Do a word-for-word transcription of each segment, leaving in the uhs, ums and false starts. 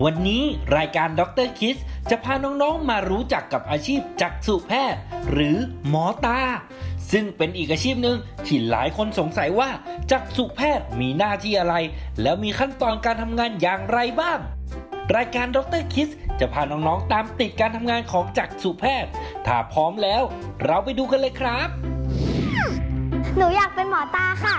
วันนี้รายการด็อกเตอร์คิสจะพาน้องๆมารู้จักกับอาชีพจักษุแพทย์หรือหมอตาซึ่งเป็นอีกอาชีพหนึ่งที่หลายคนสงสัยว่าจักษุแพทย์มีหน้าที่อะไรแล้วมีขั้นตอนการทำงานอย่างไรบ้างรายการด็อกเตอร์คิสจะพาน้องๆตามติดการทำงานของจักษุแพทย์ถ้าพร้อมแล้วเราไปดูกันเลยครับหนูอยากเป็นหมอตาค่ะ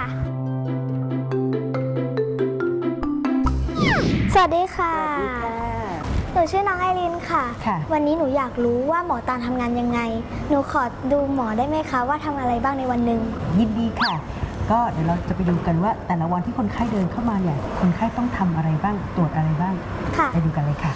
สวัสดีค่ะหนูชื่อน้องไอรินค่ะวันนี้หนูอยากรู้ว่าหมอตาทำงานยังไงหนูขอดูหมอได้ไหมคะว่าทำอะไรบ้างในวันหนึ่งยินดีค่ะก็เดี๋ยวเราจะไปดูกันว่าแต่ละวันที่คนไข้เดินเข้ามาเนี่ยคนไข้ต้องทำอะไรบ้างตรวจอะไรบ้างไปดูกันเลยค่ะ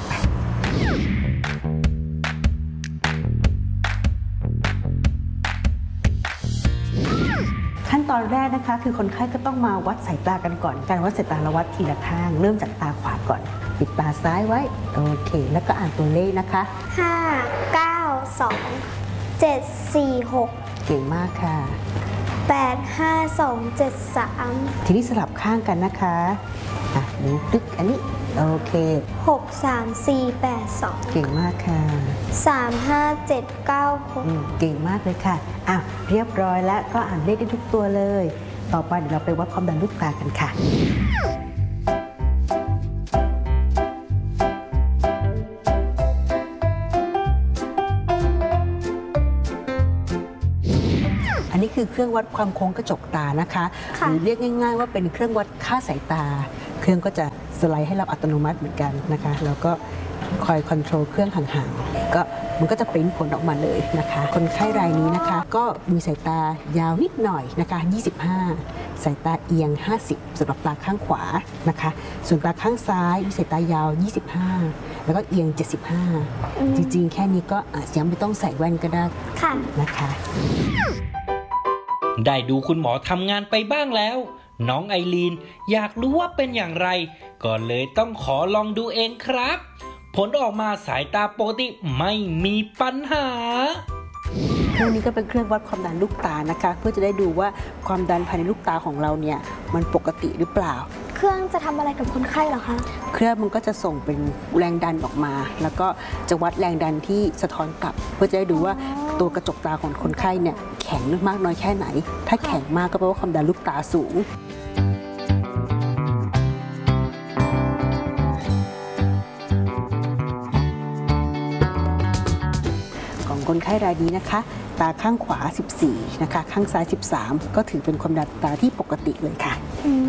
ขั้นตอนแรกนะคะคือคนไข้ก็ต้องมาวัดสายตากันก่อนการวัดสายตาเราวัดทีละข้างเริ่มจากตาขวาก่อนปิดตาซ้ายไว้โอเคแล้วก็อ่านตัวเลขนะคะห้า เก้า สอง เจ็ด สี่ หกเก่งมากค่ะแปด ห้า สอง เจ็ด สามทีนี้สลับข้างกันนะคะอ่ะดูตึกอันนี้โอเคหก สาม สี่ แปด สองเก่งมากค่ะสาม ห้า เจ็ด เก้า หกเก่งมากเลยค่ะอ่ะเรียบร้อยแล้วก็อ่านเลขได้ทุกตัวเลยต่อไปเดี๋ยวเราไปวัดความดันลูกตากันค่ะอันนี้คือเครื่องวัดความโค้งกระจกตานะคะหรือเรียกง่ายๆว่าเป็นเครื่องวัดค่าสายตาเครื่องก็จะสไลด์ให้เราอัตโนมัติเหมือนกันนะคะแล้วก็คอยคอนโทรลเครื่องห่างๆก็มันก็จะปริ้นผลออกมาเลยนะคะคนไข้รายนี้นะคะก็มีสายตายาวนิดหน่อยนะคะยี่สิบห้าสายตาเอียงห้าสิบสำหรับตาข้างขวานะคะส่วนตาข้างซ้ายมีสายตายาวยี่สิบห้าแล้วก็เอียงเจ็ดสิบห้าจริงๆแค่นี้ก็อาจจะไม่ต้องใส่แว่นก็ได้นะคะได้ดูคุณหมอทำงานไปบ้างแล้วน้องไอรีนอยากรู้ว่าเป็นอย่างไรก็เลยต้องขอลองดูเองครับผลออกมาสายตาปกติไม่มีปัญหาเครื่องนี้ก็เป็นเครื่องวัดความดันลูกตานะคะเพื่อจะได้ดูว่าความดันภายในลูกตาของเราเนี่ยมันปกติหรือเปล่าเครื่องจะทำอะไรกับคนไข้เหรอคะเครื่องมันก็จะส่งเป็นแรงดันออกมาแล้วก็จะวัดแรงดันที่สะท้อนกลับเพื่อจะได้ดูว่าตัวกระจกตาของคนไข้เนี่ยแข็งมากน้อยแค่ไหนถ้าแข็งมากก็แปลว่าความดันลูกตาสูงของคนไข้รายนี้นะคะตาข้างขวาสิบสี่นะคะข้างซ้ายสิบสามก็ถือเป็นความดันตาที่ปกติเลยค่ะ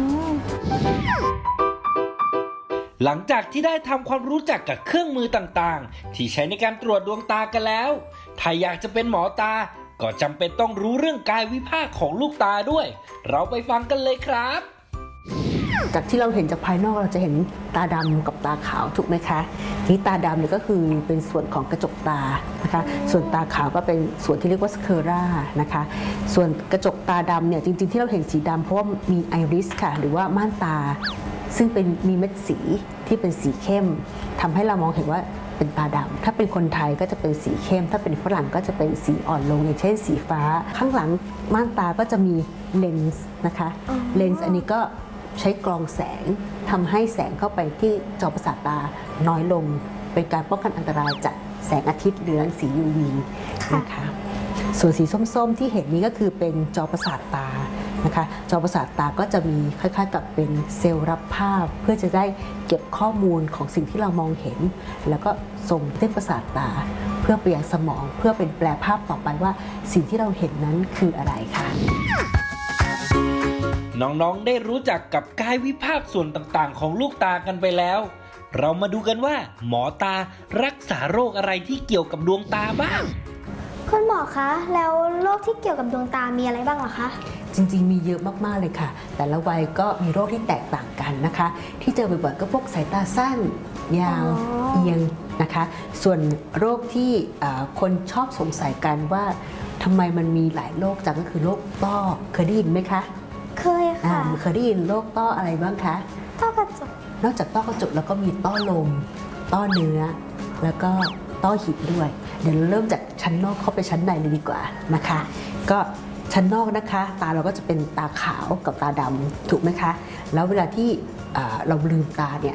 หลังจากที่ได้ทำความรู้จักกับเครื่องมือต่างๆที่ใช้ในการตรวจดวงตากันแล้วถ้าอยากจะเป็นหมอตาก็จำเป็นต้องรู้เรื่องกายวิภาคของลูกตาด้วยเราไปฟังกันเลยครับจากที่เราเห็นจากภายนอกเราจะเห็นตาดำกับตาขาวถูกไหมคะที่ตาดำเนี่ยก็คือเป็นส่วนของกระจกตานะคะส่วนตาขาวก็เป็นส่วนที่เรียกว่าสเคอรานะคะส่วนกระจกตาดำเนี่ยจริงๆที่เราเห็นสีดำเพราะว่ามีไอริสค่ะหรือว่าม่านตาซึ่งเป็นมีเม็ดสีที่เป็นสีเข้มทำให้เรามองเห็นว่าเป็นตาดำถ้าเป็นคนไทยก็จะเป็นสีเข้มถ้าเป็นฝรั่งก็จะเป็นสีอ่อนลงอย่างเช่นสีฟ้าข้างหลังม่านตาก็จะมีเลนส์นะคะเลนส์อันนี้ก็ใช้กรองแสงทำให้แสงเข้าไปที่จอประสาทตาน้อยลงเป็นการป้องกันอันตรายจากแสงอาทิตย์หรือรังสี ยู วี นะคะส่วนสีส้มๆที่เห็นนี้ก็คือเป็นจอประสาทตานะคะจอประสาทตาก็จะมีคล้ายๆกับเป็นเซลล์รับภาพเพื่อจะได้เก็บข้อมูลของสิ่งที่เรามองเห็นแล้วก็ส่งเส้นประสาทตาเพื่อไปยังสมองเพื่อเป็นแปลภาพต่อไปว่าสิ่งที่เราเห็นนั้นคืออะไรค่ะน้องๆได้รู้จักกับกายวิภาคส่วนต่างๆของลูกตากันไปแล้วเรามาดูกันว่าหมอตารักษาโรคอะไรที่เกี่ยวกับดวงตาบ้างคุณหมอคะแล้วโรคที่เกี่ยวกับดวงตามีอะไรบ้างเหรอคะจริงๆมีเยอะมากๆเลยค่ะแต่ละวัยก็มีโรคที่แตกต่างกันนะคะที่เจอบ่อยๆก็พวกสายตาสั้นยาวเอียงนะคะส่วนโรคที่คนชอบสงสัยกันว่าทำไมมันมีหลายโรคจังก็คือโรคต้อเคยได้ยินไหมคะเคยค่ะเคยได้ยินโรคต้ออะไรบ้างคะต้อกระจกนอกจากต้อกระจกแล้วก็มีต้อลมต้อเนื้อแล้วก็ต้อหินด้วยเดี๋ยวเราเริ่มจากชั้นนอกเข้าไปชั้นในเลยดีกว่านะคะก็ชั้นนอกนะคะตาเราก็จะเป็นตาขาวกับตาดำถูกไหมคะแล้วเวลาที่เราลืมตาเนี่ย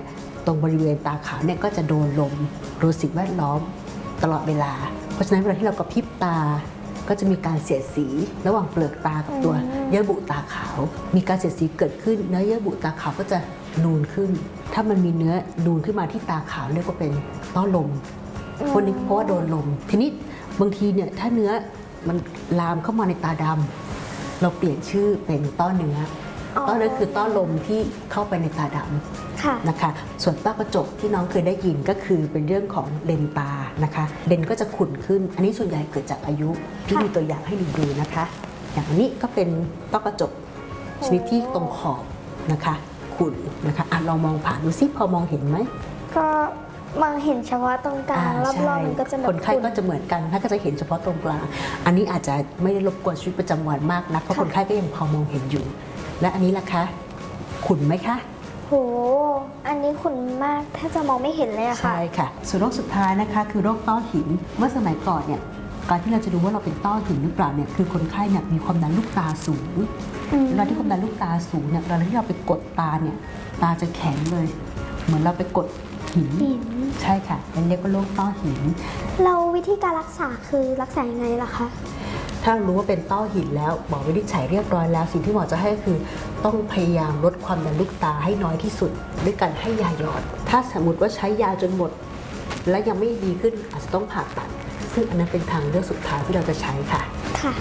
ตรงบริเวณตาขาวเนี่ยก็จะโดนลมโดนสิ่งแวดล้อมตลอดเวลาเพราะฉะนั้นเวลาที่เรากระพริบตาก็จะมีการเสียดสีระหว่างเปลือกตากับตัวเยื่อบุตาขาวมีการเสียดสีเกิดขึ้นเนื้อเยื่อบุตาขาวก็จะนูนขึ้นถ้ามันมีเนื้อนูนขึ้นมาที่ตาขาวเรียกว่าเป็นต้อลมพวกนี้เพราะว่าโดนลมทีนี้บางทีเนี่ยถ้าเนื้อมันลามเข้ามาในตาดำเราเปลี่ยนชื่อเป็นต้อเนื้อต้อเนื้อคือต้อลมที่เข้าไปในตาดำนะคะส่วนต้อกระจกที่น้องเคยได้ยินก็คือเป็นเรื่องของเลนตานะคะเลนก็จะขุ่นขึ้นอันนี้ส่วนใหญ่เกิดจากอายุที่มีตัวอย่างให้ดูดูนะคะอย่างนี้ก็เป็นต้อกระจกชนิดที่ตรงขอบนะคะขุ่นนะคะอ่ะลองมองผ่านดูซิพอมองเห็นไหมก็มองเห็นเฉพาะตรงกลางรอบๆมันก็จะแบบคนไข้ก็จะเหมือนกันถ้าก็จะเห็นเฉพาะตรงกลางอันนี้อาจจะไม่ได้รบกวนชีวิตประจำวันมากนักเพราะคนไข้ก็ยังพอมองเห็นอยู่และอันนี้ล่ะคะขุ่นไหมคะโหอันนี้ขุ่นมากแทบจะมองไม่เห็นเลยอะค่ะใช่ค่ะส่วนโรคสุดท้ายนะคะคือโรคต้อหินเมื่อสมัยก่อนเนี่ยการที่เราจะดูว่าเราเป็นต้อหินหรือเปล่าเนี่ยคือคนไข้เนี่ยมีความดันลูกตาสูงเวลาที่ความดันลูกตาสูงเนี่ยเวลาที่เราไปกดตาเนี่ยตาจะแข็งเลยเหมือนเราไปกดหินใช่ค่ะเป็นเรียกว่าโรคต้อหินเราวิธีการรักษาคือรักษายังไงล่ะคะถ้ารู้ว่าเป็นต้อหินแล้วหมอวินิจฉัยเรียบร้อยแล้วสิ่งที่หมอจะให้คือต้องพยายามลดความดันลูกตาให้น้อยที่สุดด้วยการให้ยาหยอดถ้าสมมติว่าใช้ยาจนหมดและยังไม่ดีขึ้นอาจจะต้องผ่าตัดซึ่งอันนั้นเป็นทางเลือกสุดท้ายที่เราจะใช้ค่ะค่ะ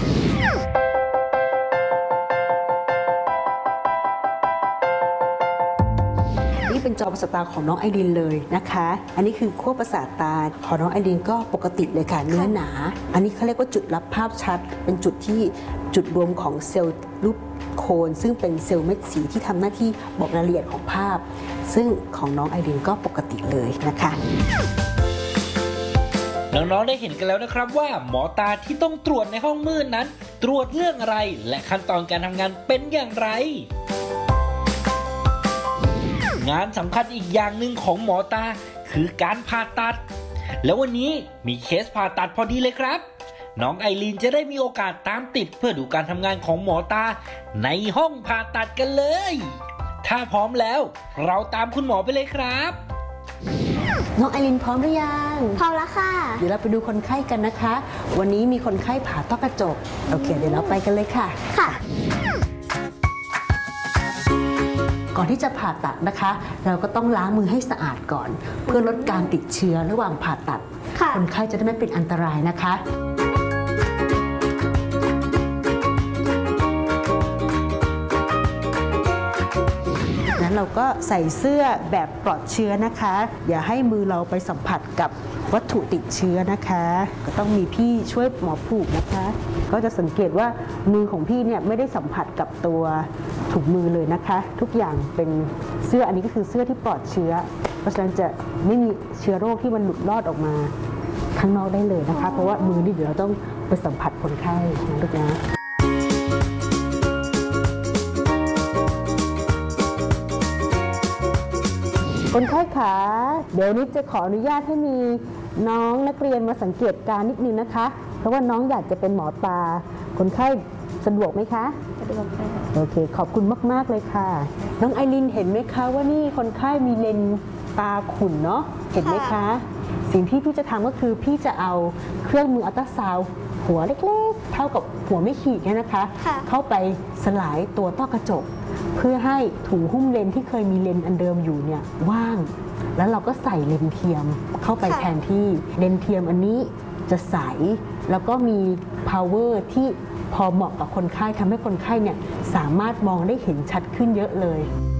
เป็นจอประสาทตาของน้องไอรินเลยนะคะอันนี้คือขั้วประสาทตาของน้องไอรินก็ปกติเลยค่ะเนื้อหนาอันนี้เขาเรียกว่าจุดรับภาพชัดเป็นจุดที่จุดรวมของเซลล์รูปโคนซึ่งเป็นเซลล์เม็ดสีที่ทำหน้าที่บอกรายละเอียดของภาพซึ่งของน้องไอรินก็ปกติเลยนะคะน้องๆได้เห็นกันแล้วนะครับว่าหมอตาที่ต้องตรวจในห้องมืดนั้นตรวจเรื่องอะไรและขั้นตอนการทำงานเป็นอย่างไรงานสำคัญอีกอย่างหนึ่งของหมอตาคือการผ่าตัดแล้ววันนี้มีเคสผ่าตัดพอดีเลยครับน้องไอรีนจะได้มีโอกาสตามติดเพื่อดูการทำงานของหมอตาในห้องผ่าตัดกันเลยถ้าพร้อมแล้วเราตามคุณหมอไปเลยครับน้องไอรินพร้อมหรือยังพร้อมแล้วค่ะเดี๋ยวเราไปดูคนไข้กันนะคะวันนี้มีคนไข้ผ่าต้อกระจกโอเคเดี๋ยวเราไปกันเลยค่ะค่ะก่อนที่จะผ่าตัดนะคะเราก็ต้องล้างมือให้สะอาดก่อนเพื่อลดการติดเชื้อระหว่างผ่าตัดคนไข้จะได้ไม่เป็นอันตรายนะคะนั้นเราก็ใส่เสื้อแบบปลอดเชื้อนะคะอย่าให้มือเราไปสัมผัสกับวัตถุติดเชื้อนะคะก็ต้องมีพี่ช่วยหมอผูกนะคะก็จะสังเกตว่ามือของพี่เนี่ยไม่ได้สัมผัสกับตัวถุงมือเลยนะคะทุกอย่างเป็นเสื้ออันนี้ก็คือเสื้อที่ปลอดเชื้อเพราะฉะนั้นจะไม่มีเชื้อโรคที่มันหลุดรอดออกมาข้างนอกได้เลยนะคะเพราะว่ามือนี่เดี๋ยวเราต้องไปสัมผัสคนไข้นะลูกนะคนไข้ขาเดี๋ยวนิดจะขออนุญาตให้มีน้องนักเรียนมาสังเกตการนิดนึงนะคะเพราะว่าน้องอยากจะเป็นหมอตาคนไข้สะดวกไหมคะสะดวกค่ะโอเคขอบคุณมากๆเลยค่ะน้องไอรินเห็นไหมคะว่านี่คนไข้มีเลนตาขุ่นเนาะเห็นไหมคะสิ่งที่พี่จะทำก็คือพี่จะเอาเครื่องมืออัลตราซาวด์หัวเล็กๆเท่ากับหัวไม่ขีดเนี่ยนะคะเข้าไปสลายตัวต้อกระจกเพื่อให้ถุงหุ้มเลนที่เคยมีเลนอันเดิมอยู่เนี่ยว่างแล้วเราก็ใส่เลนเทียมเข้าไปแทนที่เลนเทียมอันนี้จะใสแล้วก็มี power ที่พอเหมาะกับคนไข้ทำให้คนไข้เนี่ยสามารถมองได้เห็นชัดขึ้นเยอะเลย